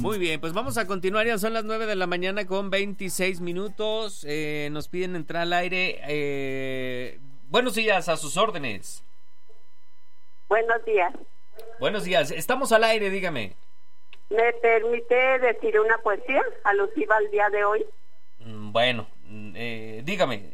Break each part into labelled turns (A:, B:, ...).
A: Muy bien, pues vamos a continuar, ya son las 9 de la mañana con 26 minutos, nos piden entrar al aire. Buenos días, a sus órdenes.
B: Buenos días.
A: Buenos días, estamos al aire, dígame.
B: ¿Me permite decir una poesía alusiva al día de hoy?
A: Bueno, dígame.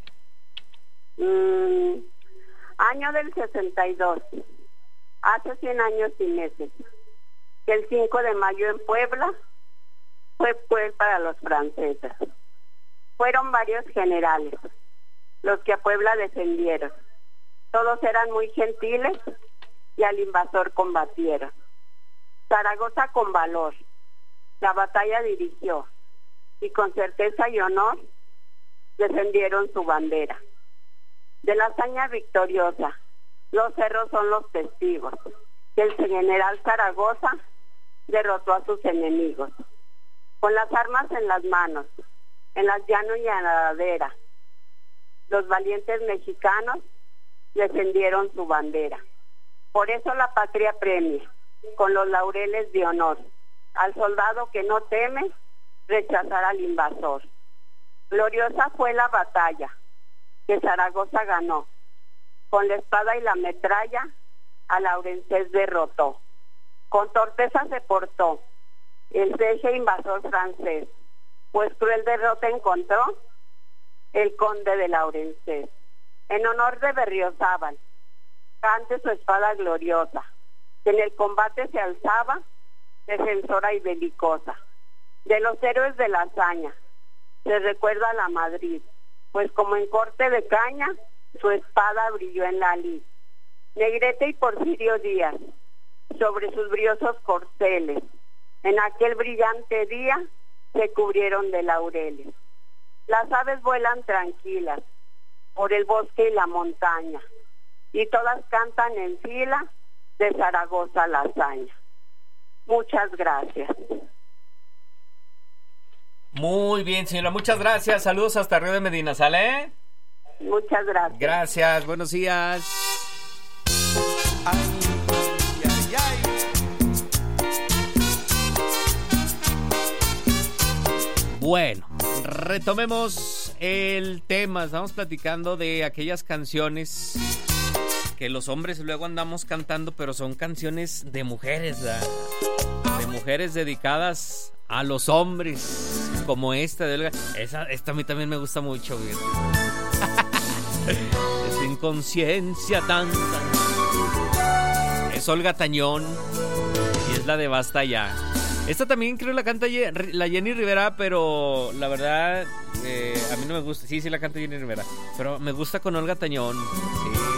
B: Año del 62, hace 100 años y meses, que el 5 de mayo en Puebla fue para los franceses. Fueron varios generales los que a Puebla defendieron. Todos eran muy gentiles y al invasor combatieron. Zaragoza con valor la batalla dirigió y con certeza y honor defendieron su bandera. De la hazaña victoriosa, los cerros son los testigos, que el general Zaragoza derrotó a sus enemigos. Con las armas en las manos, en las llanos y en la ladera, los valientes mexicanos defendieron su bandera. Por eso la patria premia, con los laureles de honor, al soldado que no teme rechazar al invasor. Gloriosa fue la batalla que Zaragoza ganó, con la espada y la metralla a Laurencés derrotó. Con torpeza se portó el ceje invasor francés, pues cruel derrota encontró el conde de Laurencés. En honor de Berriozábal, cante su espada gloriosa, que en el combate se alzaba, defensora y belicosa. De los héroes de la hazaña, se recuerda a la Madrid, pues como en corte de caña, su espada brilló en la lid. Negrete y Porfirio Díaz, sobre sus briosos corceles, en aquel brillante día, se cubrieron de laureles. Las aves vuelan tranquilas, por el bosque y la montaña, y todas cantan en fila, de Zaragoza la hazaña. Muchas gracias.
A: Muy bien, señora, muchas gracias. Saludos hasta Río de Medina, ¿sale?
B: Muchas gracias.
A: Gracias, buenos días.
C: Ay, ay, ay.
A: Bueno, retomemos el tema. Estamos platicando de aquellas canciones que los hombres luego andamos cantando, pero son canciones de mujeres, ¿verdad? De mujeres dedicadas a los hombres, como esta de Olga. Esta a mí también me gusta mucho, güey. Es inconsciencia tanta. Es Olga Tañón y es la de Basta Ya. Esta también creo la canta la Jenny Rivera, pero la verdad a mí no me gusta. Sí, la canta Jenny Rivera, pero me gusta con Olga Tañón. Sí.